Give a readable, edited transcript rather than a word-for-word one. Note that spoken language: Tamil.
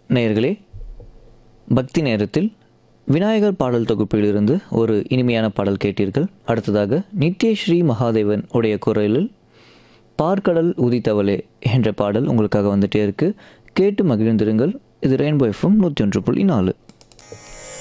நேயர்களே, பக்தி நேரத்தில் விநாயகர் பாடல் தொகுப்பிலிருந்து ஒரு இனிமையான பாடல் கேட்டீர்கள். அடுத்ததாக நித்யஸ்ரீ மகாதேவன் உடைய குரலில் பார்க்கடல் உதித்தவளே என்ற பாடல் உங்களுக்காக வந்துட்டே இருக்கு. கேட்டு மகிழ்ந்திருங்கள். இது ரெயின்போ எஃப்எம் 101.4.